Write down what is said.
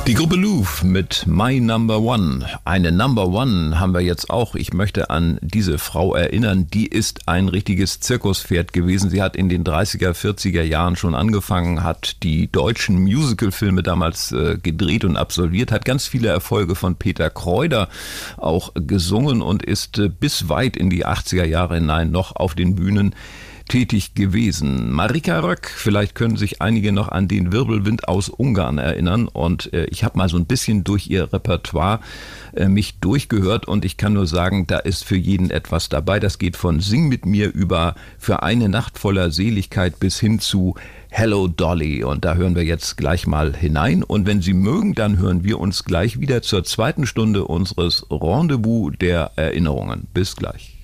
Die Gruppe Louvre mit My Number One. Eine Number One haben wir jetzt auch. Ich möchte an diese Frau erinnern. Die ist ein richtiges Zirkuspferd gewesen. Sie hat in den 30er, 40er Jahren schon angefangen, hat die deutschen Musicalfilme damals gedreht und absolviert, hat ganz viele Erfolge von Peter Kräuter auch gesungen und ist bis weit in die 80er Jahre hinein noch auf den Bühnen tätig gewesen. Marika Röck, vielleicht können sich einige noch an den Wirbelwind aus Ungarn erinnern, und ich habe mal so ein bisschen durch ihr Repertoire mich durchgehört, und ich kann nur sagen, da ist für jeden etwas dabei. Das geht von Sing mit mir über Für eine Nacht voller Seligkeit bis hin zu Hello Dolly, und da hören wir jetzt gleich mal hinein, und wenn Sie mögen, dann hören wir uns gleich wieder zur zweiten Stunde unseres Rendezvous der Erinnerungen. Bis gleich.